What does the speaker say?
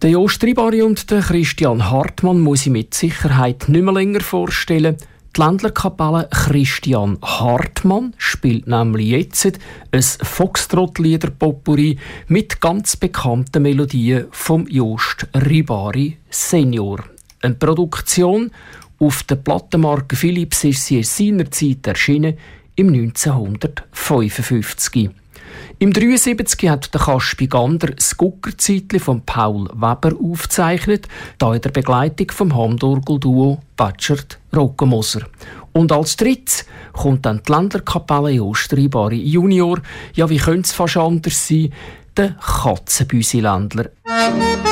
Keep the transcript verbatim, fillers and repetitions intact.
Der Jost Ribari und der Christian Hartmann muss ich mit Sicherheit nicht mehr länger vorstellen. Die Ländlerkapelle Christian Hartmann spielt nämlich jetzt ein Foxtrot-Lieder-Potpourri mit ganz bekannten Melodien vom Jost Ribari Senior. Eine Produktion auf der Plattenmarke Philips ist sie seinerzeit erschienen im neunzehnhundertfünfundfünfzig. Im dreiundsiebzig hat der Kaspi Gander das Guckerzeitli von Paul Weber aufgezeichnet, da in der Begleitung vom Handorgelduo Batschert Rockemoser. Und als drittes kommt dann die Ländlerkapelle Jost Ribari Junior, ja wie könnte es fast anders sein, der Katzenbüsi-Ländler.